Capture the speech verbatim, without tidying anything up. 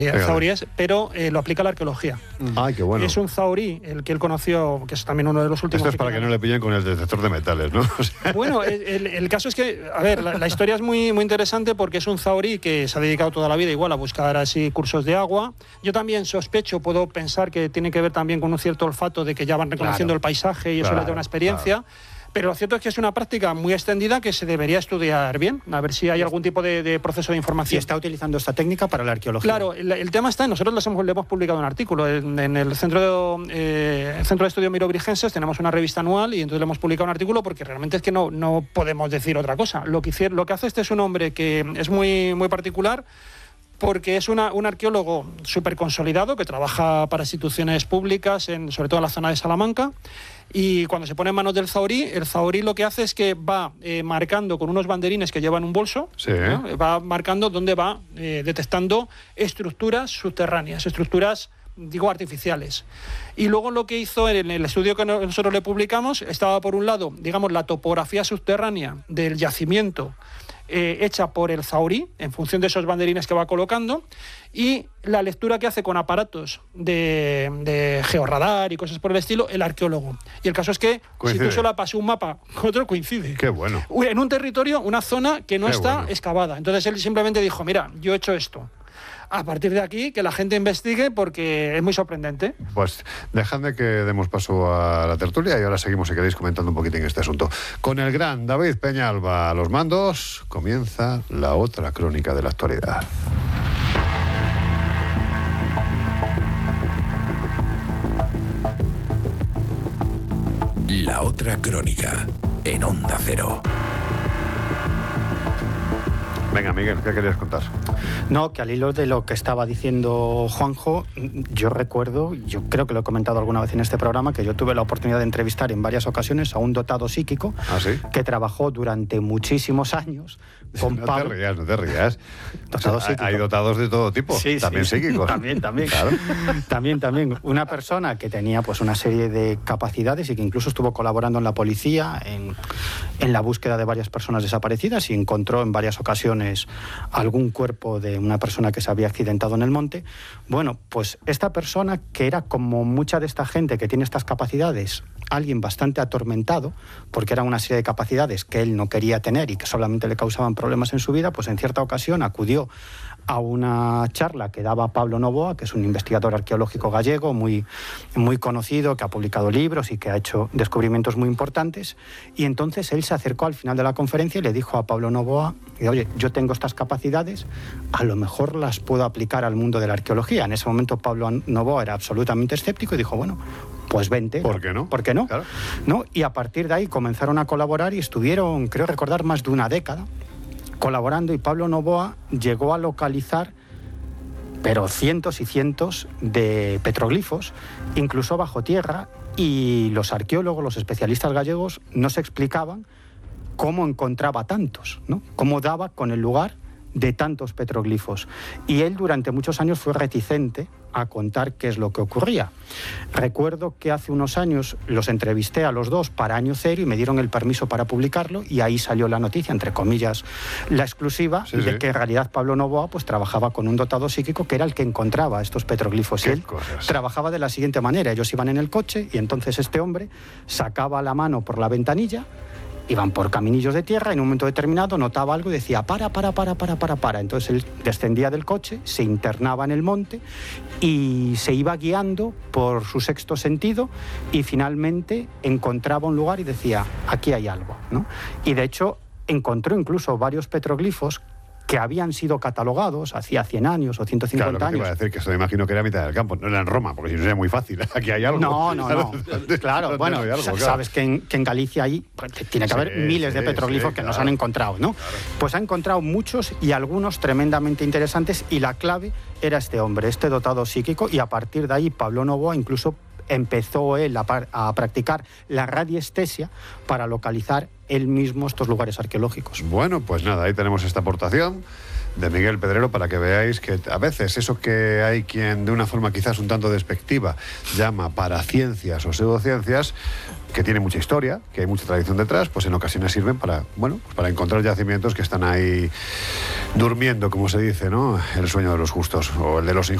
zauríes, pero eh, lo aplica a la arqueología. Ay, qué bueno. Es un zaurí, el que él conoció, que es también uno de los últimos... Esto es para que no le pillen con el detector de metales, ¿no? O sea... Bueno, el, el, el caso es que, a ver, la, la historia es muy, muy interesante porque es un zaurí que se ha dedicado toda la vida igual a buscar así cursos de agua. Yo también sospecho, puedo pensar que tiene que ver también con un cierto olfato de que ya van reconociendo claro, el paisaje y eso claro, les da una experiencia. Claro. Pero lo cierto es que es una práctica muy extendida que se debería estudiar bien, a ver si hay algún tipo de, de proceso de información. Y está utilizando esta técnica para la arqueología. Claro, el, el tema está, nosotros les hemos, le hemos publicado un artículo en, en el Centro de, eh, el Centro de Estudios Mirobrigenses, tenemos una revista anual y entonces le hemos publicado un artículo porque realmente es que no, no podemos decir otra cosa. Lo que, lo que hace este es un hombre que es muy, muy particular, porque es una, un arqueólogo súper consolidado que trabaja para instituciones públicas, en, sobre todo en la zona de Salamanca, y cuando se pone en manos del zaurí, el zaurí lo que hace es que va eh, marcando con unos banderines que lleva en un bolso, sí. ¿no? Va marcando dónde va eh, detectando estructuras subterráneas, estructuras, digo, artificiales. Y luego lo que hizo en el estudio que nosotros le publicamos, estaba por un lado, digamos, la topografía subterránea del yacimiento, Eh, hecha por el zaurí, en función de esos banderines que va colocando, y la lectura que hace con aparatos de, de georradar y cosas por el estilo, el arqueólogo. Y el caso es que, coincide. Si tú solo pasas un mapa con otro, coincide. Qué bueno. En un territorio, una zona que no Qué está bueno. excavada. Entonces él simplemente dijo, mira, yo he hecho esto. A partir de aquí, que la gente investigue porque es muy sorprendente. Pues dejadme que demos paso a la tertulia y ahora seguimos, si queréis, comentando un poquitín este asunto. Con el gran David Peñalba a los mandos, comienza la otra crónica de la actualidad. La otra crónica, en Onda Cero. Venga, Miguel, ¿qué querías contar? No, que al hilo de lo que estaba diciendo Juanjo, yo recuerdo, yo creo que lo he comentado alguna vez en este programa, que yo tuve la oportunidad de entrevistar en varias ocasiones a un dotado psíquico ¿Ah, sí? que trabajó durante muchísimos años con no Pablo. te rías, no te rías. Dotado O sea, psíquico. hay dotados de todo tipo, Sí, también sí, psíquicos. También, también. Claro. También, también. Una persona que tenía pues una serie de capacidades y que incluso estuvo colaborando en la policía en, en la búsqueda de varias personas desaparecidas y encontró en varias ocasiones algún cuerpo de una persona que se había accidentado en el monte. Bueno, pues esta persona, que era como mucha de esta gente que tiene estas capacidades, alguien bastante atormentado, porque eran una serie de capacidades que él no quería tener y que solamente le causaban problemas en su vida, pues en cierta ocasión acudió a una charla que daba Pablo Novoa, que es un investigador arqueológico gallego muy, muy conocido, que ha publicado libros y que ha hecho descubrimientos muy importantes, y entonces él se acercó al final de la conferencia y le dijo a Pablo Novoa, oye, yo tengo estas capacidades, a lo mejor las puedo aplicar al mundo de la arqueología. En ese momento Pablo Novoa era absolutamente escéptico y dijo, bueno, pues vente. ¿Por qué no? ¿Por qué no? Claro. ¿No? Y a partir de ahí comenzaron a colaborar y estuvieron, creo recordar, más de una década colaborando, y Pablo Novoa llegó a localizar pero cientos y cientos de petroglifos, incluso bajo tierra, y los arqueólogos, los especialistas gallegos, no se explicaban cómo encontraba tantos, ¿no? Cómo daba con el lugar de tantos petroglifos. Y él durante muchos años fue reticente a contar qué es lo que ocurría. Recuerdo que hace unos años los entrevisté a los dos para Año Cero y me dieron el permiso para publicarlo, y ahí salió la noticia, entre comillas, la exclusiva, sí, de sí. que en realidad Pablo Novoa pues trabajaba con un dotado psíquico que era el que encontraba estos petroglifos. Y él cosas? trabajaba de la siguiente manera: ellos iban en el coche y entonces este hombre sacaba la mano por la ventanilla, iban por caminillos de tierra, en un momento determinado notaba algo y decía para, para, para, para, para, para. Entonces él descendía del coche, se internaba en el monte y se iba guiando por su sexto sentido y finalmente encontraba un lugar y decía, aquí hay algo, ¿no? Y de hecho encontró incluso varios petroglifos que habían sido catalogados hacía cien años o ciento cincuenta claro, lo que años. te iba a decir, que eso me imagino que era mitad del campo, no era en Roma, porque si no sería muy fácil, aquí hay algo. No, no, no, claro, bueno, algo, sabes claro. que, en, que en Galicia hay, tiene que sí, haber miles sí, de petroglifos sí, que claro. no se han encontrado, ¿no? Claro. Pues ha encontrado muchos y algunos tremendamente interesantes, y la clave era este hombre, este dotado psíquico, y a partir de ahí Pablo Novoa incluso empezó él a, a practicar la radiestesia para localizar él mismo estos lugares arqueológicos. Bueno, pues nada, ahí tenemos esta aportación de Miguel Pedrero, para que veáis que a veces eso que hay quien de una forma quizás un tanto despectiva llama paraciencias o pseudociencias, que tiene mucha historia, que hay mucha tradición detrás, pues en ocasiones sirven para, bueno, para encontrar yacimientos que están ahí durmiendo, como se dice, ¿no? El sueño de los justos o el de los injustos.